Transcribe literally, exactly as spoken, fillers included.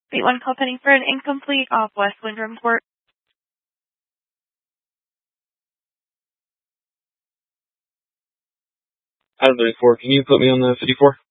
Beat one call pending for an incomplete off West Windrum Court. Adam thirty-four, can you put me on the fifty-four?